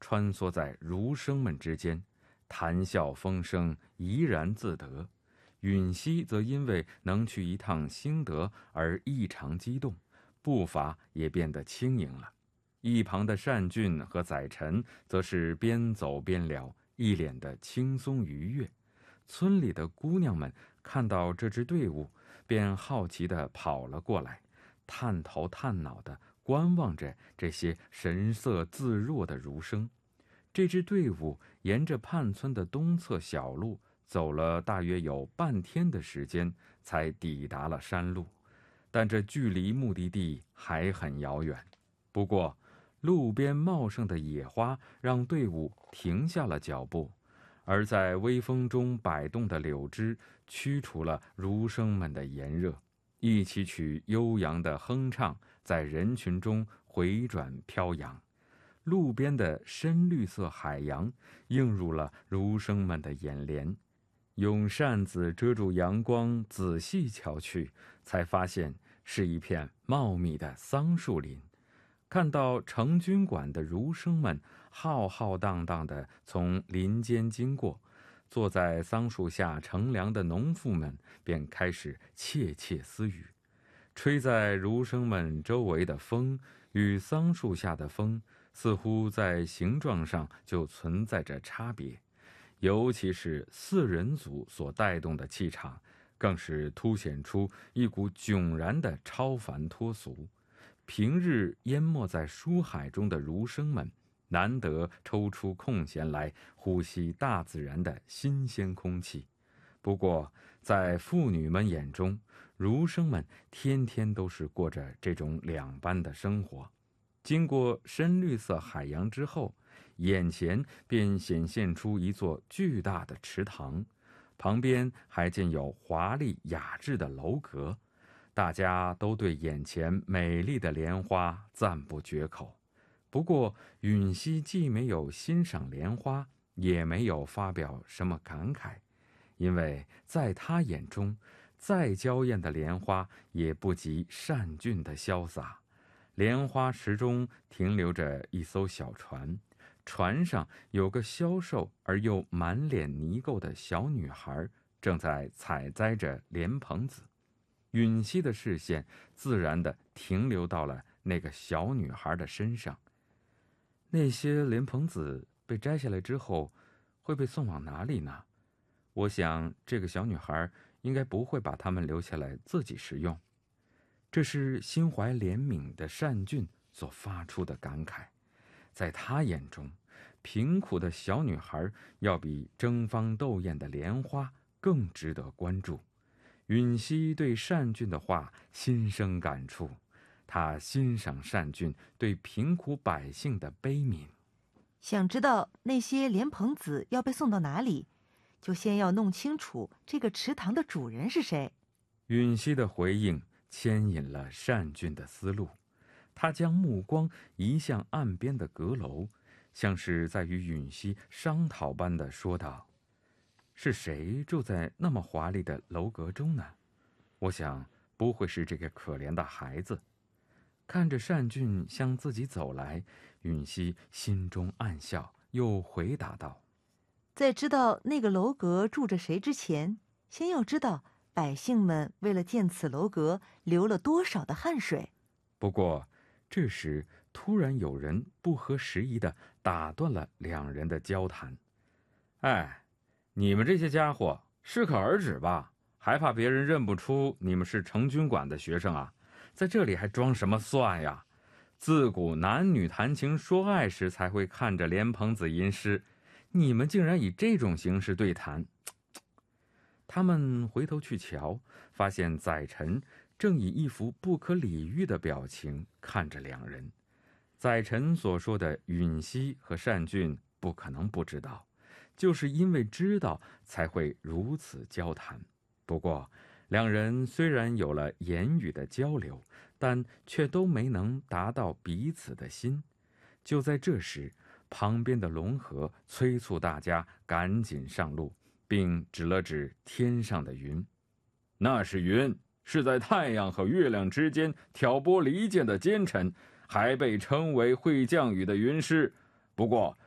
穿梭在儒生们之间，谈笑风生，怡然自得。允熙则因为能去一趟兴德而异常激动，步伐也变得轻盈了。一旁的单俊和载臣则是边走边聊，一脸的轻松愉悦。村里的姑娘们看到这支队伍，便好奇地跑了过来，探头探脑地观望着这些神色自若的儒生。这支队伍沿着畔村的东侧小路走了大约有半天的时间，才抵达了山路，但这距离目的地还很遥远。不过路边茂盛的野花让队伍停下了脚步，而在微风中摆动的柳枝驱除了儒生们的炎热，一起曲悠扬的哼唱在人群中回转飘扬。路边的深绿色海洋映入了儒生们的眼帘，用扇子遮住阳光，仔细瞧去，才发现是一片茂密的桑树林。看到成军馆的儒生们浩浩荡荡地从林间经过，坐在桑树下乘凉的农妇们便开始窃窃私语。吹在儒生们周围的风与桑树下的风似乎在形状上就存在着差别，尤其是四人组所带动的气场，更是凸显出一股迥然的超凡脱俗。平日淹没在书海中的儒生们，难得抽出空闲来呼吸大自然的新鲜空气。不过在妇女们眼中，儒生们天天都是过着这种两般的生活。经过深绿色海洋之后，眼前便显现出一座巨大的池塘，旁边还建有华丽雅致的楼阁。大家都对眼前美丽的莲花赞不绝口。不过允熙既没有欣赏莲花，也没有发表什么感慨，因为在他眼中，再娇艳的莲花也不及单俊的潇洒。莲花池中停留着一艘小船，船上有个消瘦而又满脸泥垢的小女孩，正在采摘着莲蓬子。允熙的视线自然地停留到了那个小女孩的身上。那些莲蓬子被摘下来之后会被送往哪里呢？我想这个小女孩应该不会把它们留下来自己食用。这是心怀怜悯的单俊所发出的感慨。在他眼中，贫苦的小女孩要比争芳斗艳的莲花更值得关注。允熙对单俊的话心生感触，他欣赏单俊对贫苦百姓的悲悯。 想知道那些莲蓬子要被送到哪里，就先要弄清楚这个池塘的主人是谁。 允熙的回应牵引了单俊的思路，他将目光移向岸边的阁楼，像是在与允熙商讨般地说道：是谁住在那么华丽的楼阁中呢？我想不会是这个可怜的孩子。看着单俊向自己走来，允熙心中暗笑，又回答道： 在知道那个楼阁住着谁之前，先要知道百姓们为了建此楼阁流了多少的汗水。 不过这时突然有人不合时宜地打断了两人的交谈。哎，你们这些家伙适可而止吧，还怕别人认不出你们是成军馆的学生啊？在这里还装什么蒜呀？自古男女谈情说爱时才会看着莲蓬子吟诗，你们竟然以这种形式对谈。他们回头去瞧，发现载臣正以一副不可理喻的表情看着两人。载臣所说的允熙和单俊不可能不知道，就是因为知道才会如此交谈。不过两人虽然有了言语的交流，但却都没能达到彼此的心。就在这时，旁边的龙河催促大家赶紧上路，并指了指天上的云：那是云，是在太阳和月亮之间挑拨离间的奸臣，还被称为会降雨的云师。不过